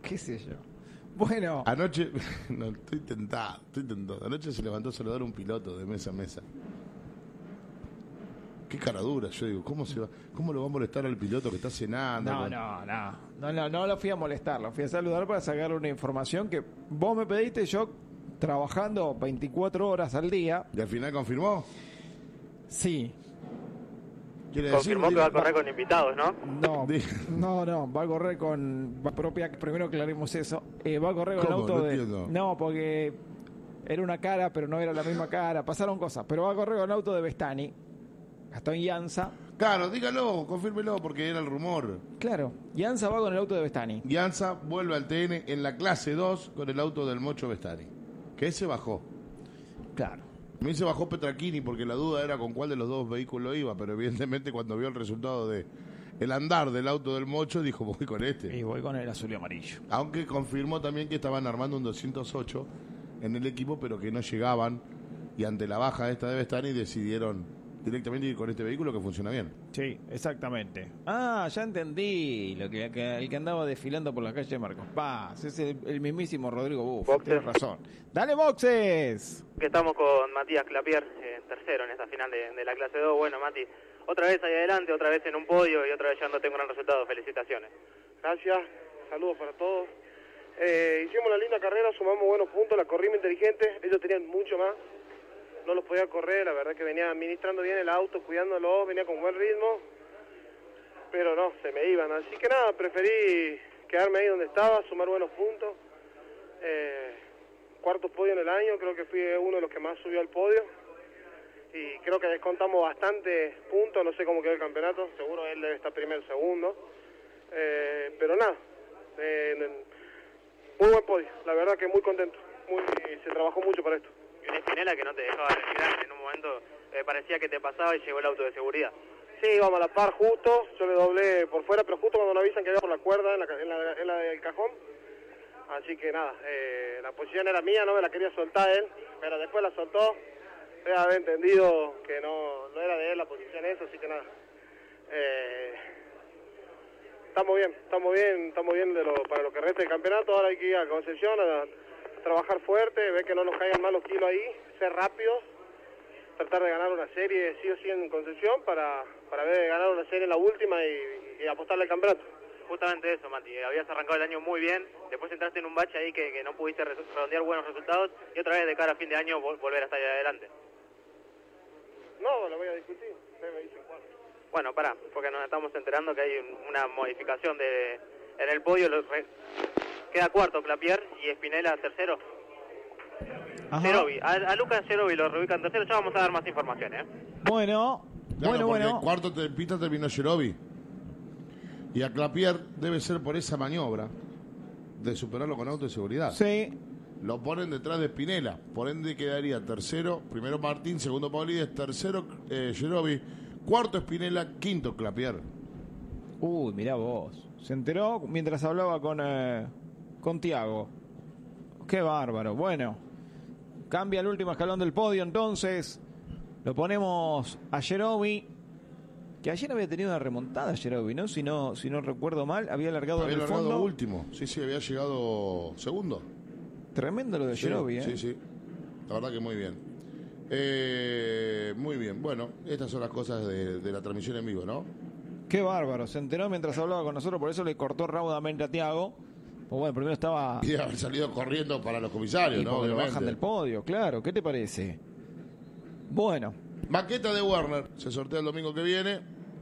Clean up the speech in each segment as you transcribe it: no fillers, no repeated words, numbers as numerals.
qué sé yo. Bueno. Anoche, no, estoy tentado. Anoche se levantó a saludar un piloto de mesa a mesa. Qué cara dura, yo digo, ¿cómo lo va a molestar al piloto que está cenando? No lo fui a molestar, lo fui a saludar para sacarle una información que vos me pediste, yo trabajando 24 horas al día. ¿Y al final confirmó? Sí. Confirmó que va a correr con invitados, ¿no? No, va a correr con propia, primero aclaremos eso, va a correr con el auto No, porque era una cara, pero no era la misma cara, pasaron cosas, pero va a correr con el auto de Bestani. Gastón Ianza. Claro, dígalo, confírmelo, porque era el rumor. Claro, Ianza va con el auto de Bestani. Ianza vuelve al TN en la clase 2 con el auto del Mocho Bestani. Que ese bajó. Claro. A mí se bajó Petrachini porque la duda era con cuál de los dos vehículos iba, pero evidentemente cuando vio el resultado de el andar del auto del Mocho, dijo, voy con este. Y voy con el azul y amarillo. Aunque confirmó también que estaban armando un 208 en el equipo, pero que no llegaban, y ante la baja esta de Bestani decidieron directamente ir con este vehículo que funciona bien. Sí, exactamente. Ah, ya entendí. El que andaba desfilando por la calle de Marcos Paz. Es el mismísimo Rodrigo Buff. Tienes razón. ¡Dale, boxes! Que estamos con Matías Clapier, tercero en esta final de la clase 2. Bueno, Mati, otra vez ahí adelante, otra vez en un podio y otra vez llevándote un gran resultado. Felicitaciones. Gracias, saludos para todos. Hicimos una linda carrera, sumamos buenos puntos, la corrimos inteligente. Ellos tenían mucho más. No los podía correr, la verdad que venía administrando bien el auto, cuidándolo, venía con buen ritmo, pero no, se me iban. Así que nada, preferí quedarme ahí donde estaba, sumar buenos puntos. Cuarto podio en el año, creo que fui uno de los que más subió al podio. Y creo que descontamos bastantes puntos, no sé cómo quedó el campeonato, seguro él debe estar primero, segundo. Pero nada, muy buen podio, la verdad que muy contento, se trabajó mucho para esto. Y una Espinela que no te dejaba respirar en un momento, parecía que te pasaba y llegó el auto de seguridad. Sí, íbamos a la par justo, yo le doblé por fuera, pero justo cuando nos avisan que iba por la cuerda en la del cajón. Así que nada, la posición era mía, no me la quería soltar él, pero después la soltó. Debe haber entendido que no era de él la posición esa, así que nada. Estamos bien para lo que resta del campeonato. Ahora hay que ir a Concepción a trabajar fuerte, ver que no nos caigan mal los kilos ahí, ser rápidos, tratar de ganar una serie sí o sí en Concepción para ver de ganar una serie en la última y apostarle al campeonato. Justamente eso, Mati, habías arrancado el año muy bien, después entraste en un bache ahí que no pudiste redondear buenos resultados y otra vez de cara a fin de año volver a estar ahí adelante. No, lo voy a discutir, me dicen cuándo. Bueno, pará, porque nos estamos enterando que hay una modificación en el podio. Queda cuarto Clapier y Espinela tercero. Cerovi, a Lucas Cerovi lo reubican tercero. Ya vamos a dar más información, Bueno, claro, bueno. Cuarto de pista terminó Cerovi. Y a Clapier debe ser por esa maniobra de superarlo con auto de seguridad. Sí. Lo ponen detrás de Spinella, por ende quedaría tercero, primero Martín, segundo Paulides, tercero Cerovi, cuarto Spinella, quinto Clapier. Uy, mirá vos. Se enteró mientras hablaba con Tiago. Qué bárbaro. Bueno, cambia el último escalón del podio entonces. Lo ponemos a Cerovi, que ayer había tenido una remontada Cerovi, ¿no? Si no recuerdo mal, había largado en el fondo. Último, sí, había llegado segundo. Tremendo lo de Cerovi, Sí, la verdad que muy bien. Muy bien, bueno, estas son las cosas de la transmisión en vivo, ¿no? Qué bárbaro, se enteró mientras hablaba con nosotros, por eso le cortó raudamente a Tiago. Pues bueno, primero estaba... Y haber salido corriendo para los comisarios, ¿no? Porque lo bajan del podio, claro. ¿Qué te parece? Bueno. Maqueta de Werner, se sortea el domingo que viene.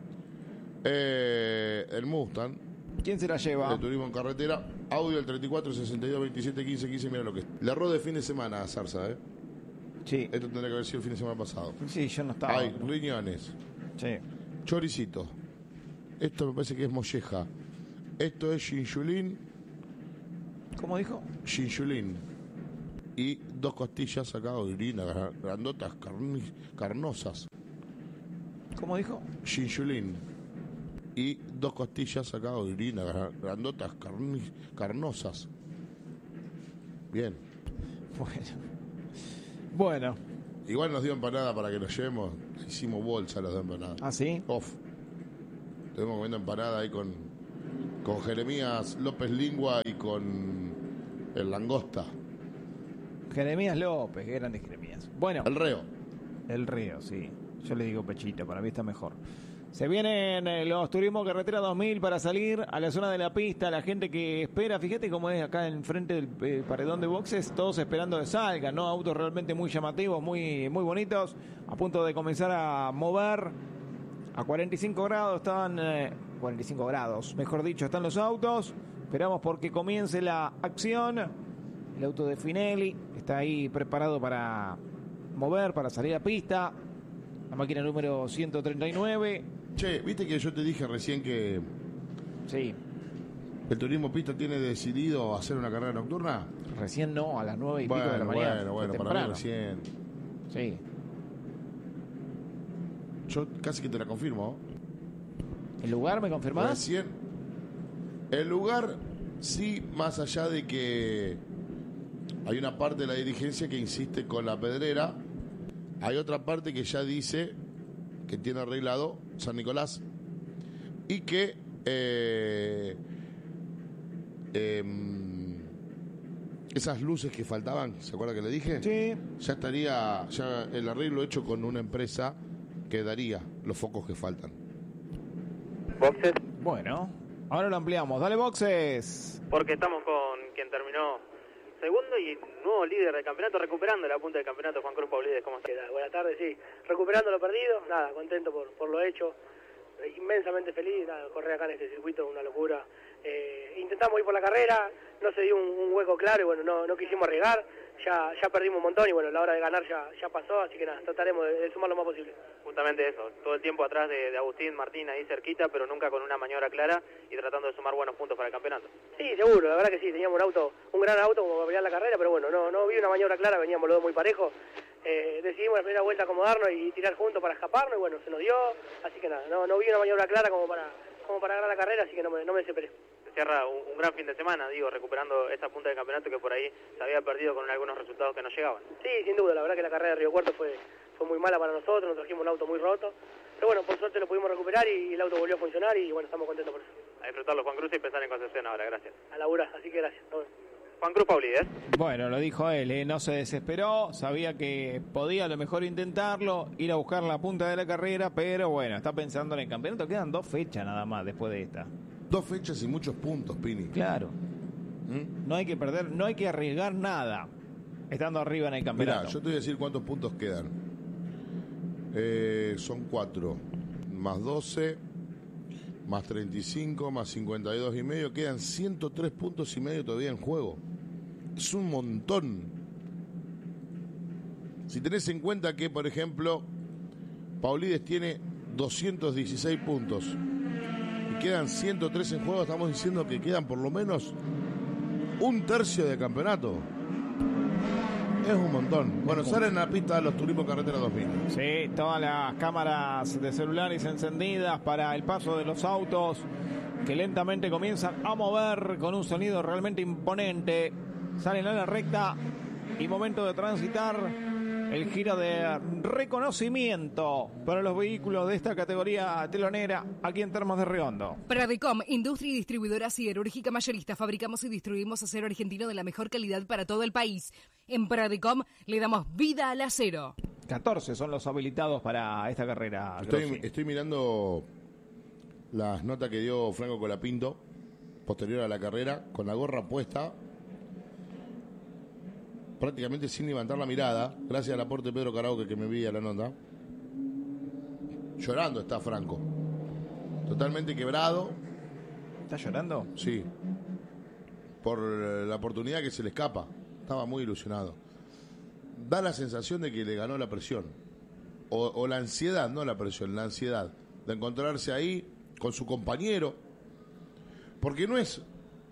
El Mustang. ¿Quién se la lleva? El turismo en carretera. Audio el 34 62 27 15 15. Mira lo que es. Le erró de fin de semana a Zarza, ¿eh? Sí. Esto tendría que haber sido el fin de semana pasado. Sí, yo no estaba. Hay riñones. Sí. Choricito. Esto me parece que es molleja. Esto es chinchulín. ¿Cómo dijo? Chinchulín. Y 2 costillas sacadas de orina, grandotas, carnosas. ¿Cómo dijo? Chinchulín. Y 2 costillas sacadas de orina, grandotas, carnosas. Bien. Bueno. Igual nos dio empanada para que nos llevemos. Hicimos bolsa los de empanada. ¿Ah, sí? Off. Estuvimos comiendo empanada ahí con con Jeremías López Lingua y con el Langosta. Jeremías López, qué grande Jeremías. Bueno. El Reo. El Reo, sí. Yo le digo Pechito, para mí está mejor. Se vienen los Turismo Carretera 2000 para salir a la zona de la pista. La gente que espera, fíjate cómo es acá enfrente del paredón de boxes, todos esperando que salgan, ¿no? Autos realmente muy llamativos, muy bonitos, a punto de comenzar a mover. A 45 grados están, 45 grados, mejor dicho, están los autos. Esperamos porque comience la acción. El auto de Finelli está ahí preparado para mover, para salir a pista. La máquina número 139. Che, ¿viste que yo te dije recién que Sí. el Turismo Pista tiene decidido hacer una carrera nocturna? Recién no, a las 9 y pico de la mañana. Bueno, para mí recién. Sí. Yo casi que te la confirmo. ¿El lugar me confirmás? Recién. El lugar, sí, más allá de que hay una parte de la dirigencia que insiste con la pedrera, hay otra parte que ya dice que tiene arreglado San Nicolás y que esas luces que faltaban, ¿se acuerda que le dije? Sí. Ya estaría ya el arreglo hecho con una empresa que daría los focos que faltan. Boxes, Bueno, ahora lo ampliamos. Dale, boxes. porque estamos con quien terminó segundo y nuevo líder del campeonato, recuperando la punta del campeonato, Juan Cruz Paulides. ¿Cómo estás? Buenas tardes, sí. Recuperando lo perdido, nada, contento por lo hecho, inmensamente feliz, nada, correr acá en este circuito, una locura. Intentamos ir por la carrera, no se dio un hueco claro y bueno, no quisimos arriesgar, ya perdimos un montón y bueno, la hora de ganar ya pasó, así que nada, trataremos de sumar lo más posible. Justamente eso, todo el tiempo atrás de Agustín Martín ahí cerquita, pero nunca con una maniobra clara y tratando de sumar buenos puntos para el campeonato. Sí, seguro, la verdad que sí, teníamos un gran auto como para pelear la carrera, pero bueno, no vi una maniobra clara, veníamos los dos muy parejos. Decidimos en la primera vuelta acomodarnos y tirar juntos para escaparnos y bueno, se nos dio, así que nada, no vi una maniobra clara como para ganar la carrera, así que no me desesperé. Cierra un gran fin de semana, digo, recuperando esa punta del campeonato que por ahí se había perdido con algunos resultados que no llegaban. Sí, sin duda, la verdad que la carrera de Río Cuarto fue muy mala para nosotros, nos trajimos un auto muy roto, pero bueno, por suerte lo pudimos recuperar y el auto volvió a funcionar y bueno, estamos contentos por eso. A disfrutarlo, Juan Cruz, y pensar en Concepción ahora, gracias. A laburar, así que gracias. Juan Cruz Paulides. Bueno, lo dijo él, no se desesperó, sabía que podía a lo mejor intentarlo, ir a buscar la punta de la carrera, pero bueno, está pensando en el campeonato. Quedan 2 fechas nada más después de esta. 2 fechas y muchos puntos, Pini. Claro. No hay que perder, no hay que arriesgar nada estando arriba en el campeonato. Mirá, yo te voy a decir cuántos puntos quedan. Son 4, más 12, más 35, más 52 y medio. Quedan 103 puntos y medio todavía en juego. Es un montón. Si tenés en cuenta que, por ejemplo, Paulides tiene 216 puntos y quedan 103 en juego, estamos diciendo que quedan por lo menos un tercio de campeonato. Es un montón. Bueno, salen a la pista los Turismo Carretera 2000. Sí, todas las cámaras de celulares encendidas para el paso de los autos que lentamente comienzan a mover con un sonido realmente imponente. Salen a la recta y momento de transitar el giro de reconocimiento para los vehículos de esta categoría telonera aquí en Termas de Riondo. Pradicom, industria y distribuidora siderúrgica mayorista. Fabricamos y distribuimos acero argentino de la mejor calidad para todo el país. En Pradicom le damos vida al acero. 14 son los habilitados para esta carrera. Estoy mirando las notas que dio Franco Colapinto posterior a la carrera, con la gorra puesta, prácticamente sin levantar la mirada, gracias al aporte de Pedro Carauque que me envía la nota. Llorando está Franco, totalmente quebrado. ¿Está llorando? Sí, por la oportunidad que se le escapa. Estaba muy ilusionado. Da la sensación de que le ganó la presión, o la ansiedad, no la presión, la ansiedad de encontrarse ahí con su compañero, porque no es,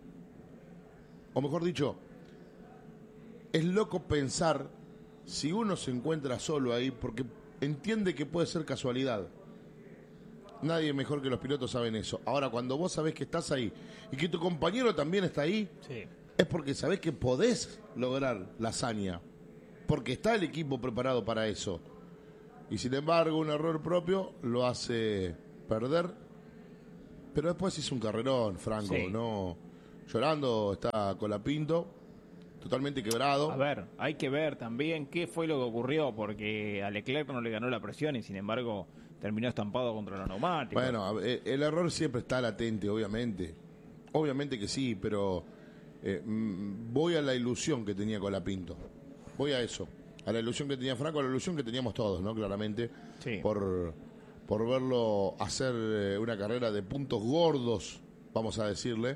o mejor dicho, es loco pensar si uno se encuentra solo ahí, porque entiende que puede ser casualidad. Nadie mejor que los pilotos saben eso. Ahora, cuando vos sabés que estás ahí y que tu compañero también está ahí, Sí. es porque sabés que podés lograr la hazaña, porque está el equipo preparado para eso. Y sin embargo, un error propio lo hace perder Pero después hizo un carrerón, Franco, Sí. no llorando, está Colapinto, totalmente quebrado. A ver, hay que ver también qué fue lo que ocurrió, porque a Leclerc no le ganó la presión y sin embargo terminó estampado contra los neumáticos. Bueno, el error siempre está latente, obviamente. Obviamente que sí, pero voy a la ilusión que tenía Colapinto. Voy a eso. A la ilusión que tenía Franco, a la ilusión que teníamos todos, ¿no? Claramente. Sí. Por verlo hacer una carrera de puntos gordos, vamos a decirle.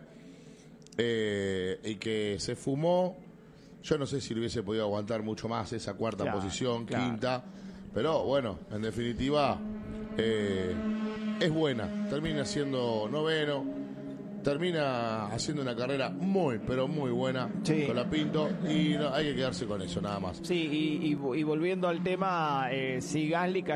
Y que se fumó. Yo no sé si le hubiese podido aguantar mucho más esa cuarta Claro, posición, claro. quinta. Pero bueno, en definitiva, es buena. Termina siendo noveno. Termina haciendo una carrera muy, pero muy buena Sí. con Colapinto. Y no, hay que quedarse con eso, nada más. Sí, y volviendo al tema, si Gasly